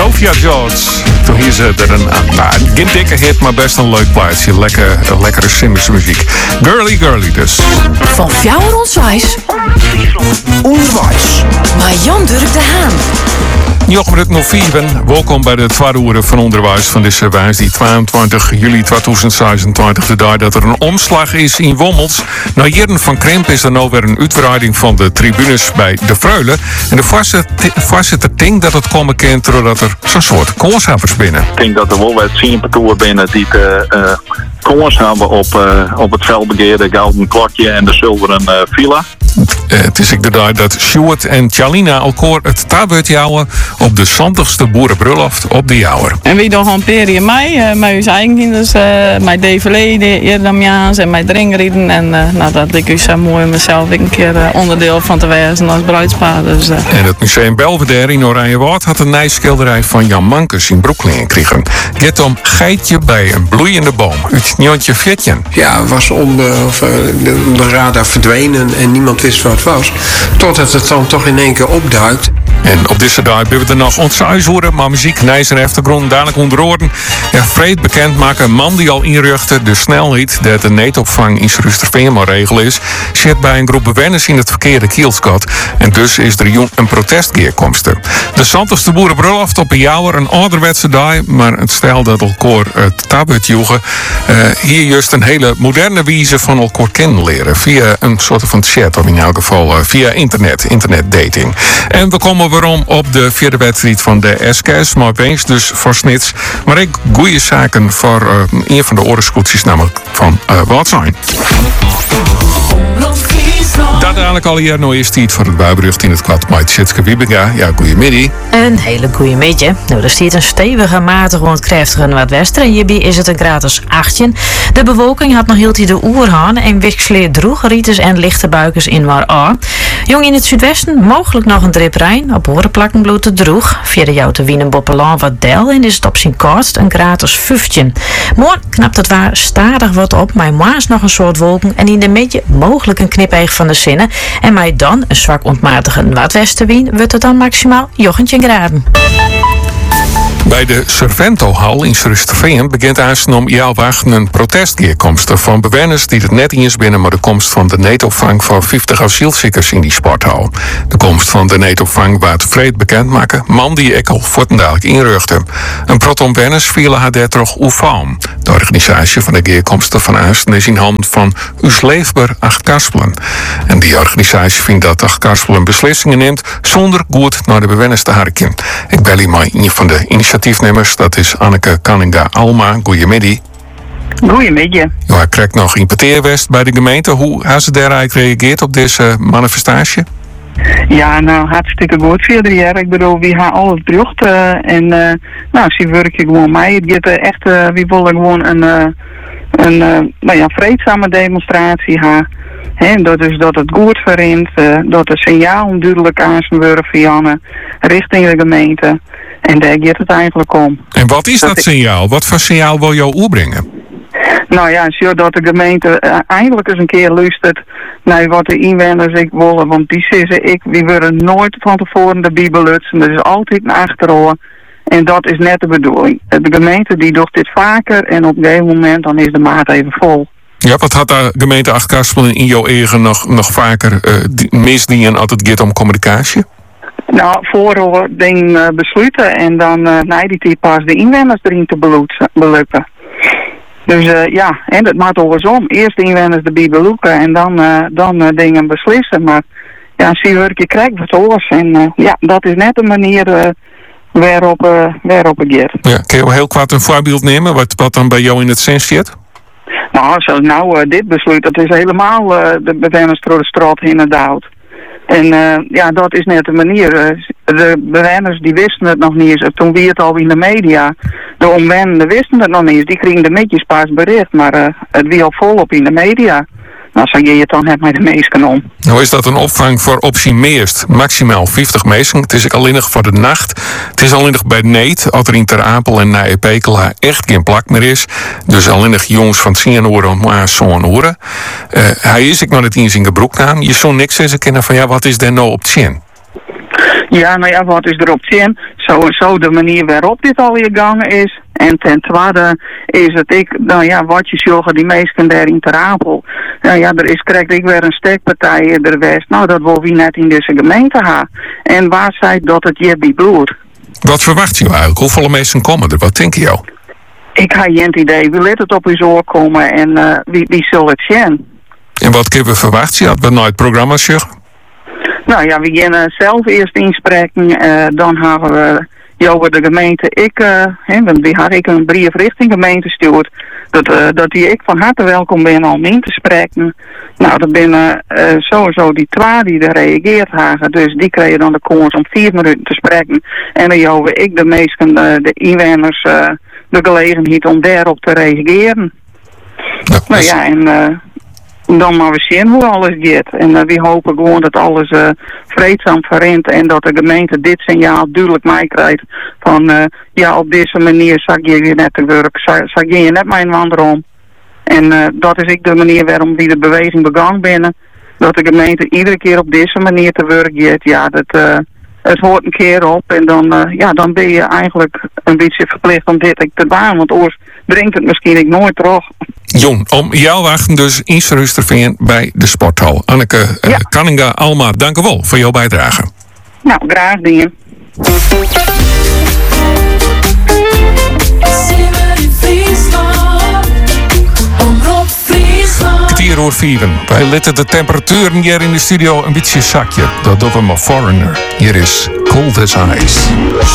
Sophia George. Toen hier ze er geen dikke hit, maar best een leuk plaatje. Lekkere Simmers muziek. Girly Girly dus. Van Fjouwer Onswijs. Onderwijs. Maar Jan Durk de Haan. 9:04. Welkom bij de tweede uur van onderwijs van deze woensdag 22 juli 2026. De dag dat er een omslag is in Wommels. Na jaren van Kremp is er nou weer een uitbreiding van de tribunes bij de Freulen. En de voorzitter denkt dat het komen kan doordat er zo'n soort koershavers binnen. Ik denk dat er wel wat signaturen binnen die koers hebben op het felbegeer, de gouden klokje en de zilveren villa. Het is ook de dag dat Sjoerd en Tjalina elkaar het taartbeurt jouwen op de zantigste boerenbrulloft op de Jouwer. En wie dan hanteren mij, met uw eigen kinders, met DVL, de Eerdamjaans en met Dringrieden. En dat ik u zo mooi mezelf een keer onderdeel van te wezen als bruidspaar. Dus, En het Museum Belvedere in Oranjewoud had een nijschilderij van Jan Mankes in Brooklyn gekregen. Get om geitje bij een bloeiende boom. Het Njontje Vetje. Ja, was om de radar verdwenen en niemand wist wat het was. Totdat het dan toch in één keer opduikt. En op deze dag hebben we er nog ons uitzoeken, maar muziek, nijs en achtergrond dadelijk onder oren. Ja, Freed bekend maken, een man die al inruchtte de snelheid dat de neetopvang in Srusterveen maar regel is, zit bij een groep bewoners in het verkeerde kielskot. En dus is er een protestgeerkomsten. De zantigste boerenbrulloft op een Jouwer, een ouderwetse dag, maar het stel dat elkaar het tabut joegen. Hier juist een hele moderne wijze van elkaar kennen leren. Via een soort van chat, of in elk geval via internetdating. En we komen waarom op de vierde wedstrijd van de SKS, maar wees dus voor Snits. Maar ik goeie zaken voor een van de oorlogscoaches, namelijk van Watsijn. Dat eigenlijk al hier nou is tijd voor het buibrucht in het kwad met Tjitske Wiebega. Ja, goeiemiddag. Een hele goeie middag. Nou, er staat een stevige matige rondkrachtige noordwester en hierbij is het een gratis 18. De bewolking had nog heel de oerhaan en wisseler droeg rieters en lichte buikers in waar aan. Jong in het zuidwesten mogelijk nog een drip Rijn. Op horenplakken bloed het droeg. Via de Joute Wienenboppelaan wat del en is het op zijn kortst een gratis 15. Morgen knapt het waar stadig wat op, maar maas nog een soort wolken en in de midden mogelijk een knipeeg van de zinnen. En mij dan een zwak ontmatige noordwestenwind wordt het dan maximaal 19 graden. Bij de Servento-hal in Srusterveen begint aanstaan jouw wachten een protestgeerkomsten van bewoners die het net eens binnen maar de komst van de neetopvang voor 50 asielziekers in die sporthal. De komst van de neetopvang waard Freed bekendmaken, man die ik al voortendelijk inruchtte. Een proton bewoners vielen haar daar toch oefaam. De organisatie van de geerkomsten van Aasten is in hand van Us Leefbaar Acht Karspelen. En die organisatie vindt dat Acht Karspelen beslissingen neemt zonder goed naar de bewoners te harken. Ik bel hier maar een van de initiatiefnemers, dat is Anneke Canninga-Alma. Goedemiddag. Goedemiddag. Ja, ik krijg nog in Peteerwest bij de gemeente. Hoe hebben ze daar eigenlijk gereageerd op deze manifestatie? Ja, nou, hartstikke goed verder. Ja. Ik bedoel, we gaan al het bericht en ze werken gewoon mee. Het gaat echt, we willen gewoon een vreedzame demonstratie gaan. Dat is dat het goed verrint, dat de signaal duidelijk aansnurren van richting de gemeente. En daar gaat het eigenlijk om. En wat is dat signaal? Wat voor signaal wil je opbrengen? Nou ja, zodat de gemeente eindelijk eens een keer luistert naar wat de inwoners ik willen. Want die zeggen, we willen nooit van tevoren de Bijbel lutsen. Dat is altijd een achteroor. En dat is net de bedoeling. De gemeente die doet dit vaker en op een gegeven moment dan is de maat even vol. Ja, wat had de gemeente Acht Karspelen in jouw eigen nog vaker misdienen als het gaat om communicatie? Nou, voor ding besluiten en dan na die tijd pas de inwoners erin te belukken. Dus en dat maakt andersom. Eerst de inwoners de Bijbel belukken en dan dingen beslissen. Maar ja, zie je krijgt wat oors. En dat is net de manier waarop het gaat. Ja, kun je wel heel kwaad een voorbeeld nemen wat dan bij jou in het sens zit? Nou, zoals dit besluit, dat is helemaal de bewoners door de straat inderdaad. En dat is net de manier. De bewoners die wisten het nog niet eens. Toen wie het al in de media. De omwonenden wisten het nog niet eens. Die kregen de netjes pas bericht. Maar het wie al volop in de media. Nou, zou je het dan net met de meesten om. Nou is dat een opvang voor optie meest. Maximaal 50 mensen. Het is ook alleen nog voor de nacht. Het is alleen nog bij Neet. Als er in Ter Apel en Nijpekela echt geen plak meer is. Dus alleen nog jongens van 10 uur maar zo'n uur. Hij is ik nog niet eens in gebroek aan. Je zou niks zeggen kennen van ja, wat is daar nou op het zin? Ja, nou ja, wat is erop zin? Sowieso de manier waarop dit al gegangen is. En ten tweede is het wat je zorgen die meesten daar in Ter Apel. Nou ja, krijg ik weer een steekpartij er geweest. Nou, dat wil wie net in deze gemeente gaan. En waar zei dat het je bij bloed? Wat verwacht je eigenlijk? Hoeveel mensen komen er? Wat denk je jou? Ik heb geen idee. Wie laat het op uw oor komen en wie zal het zien? En wat kunnen we verwachten? Hadden we nooit programma's zeggen? Nou ja, we gaan zelf eerst inspreken. Dan hebben we over de gemeente. Die had ik een brief richting gemeente stuurt. Dat die ik van harte welkom ben om in te spreken. Nou, dat binnen sowieso die twee die er reageerd hebben. Dus die kregen dan de kans om 4 minuten te spreken. En dan joven ik de meesten, de inwoners, de gelegenheid om daarop te reageren. Ja, nou ja, en dan maar we zien hoe alles gaat. En we hopen gewoon dat alles vreedzaam verrent en dat de gemeente dit signaal duidelijk meekrijgt van op deze manier zag je net te werk, zag je net mijn wandel. En dat is ook de manier waarom die de beweging begaan binnen. Dat de gemeente iedere keer op deze manier te werk gaat. Ja, het hoort een keer op en dan ben je eigenlijk een beetje verplicht om dit te doen. Want anders brengt het misschien ik nooit terug. Jon, om jou wachten dus in Ruisterveen bij de sporthal. Anneke Kanninga Alma, dank u wel voor jouw bijdrage. Nou, graag dingen. Kwartier over 4. Wij letten de temperaturen hier in de studio een beetje zakje. Dat doen we maar Foreigner. Hier is Cold as Ice.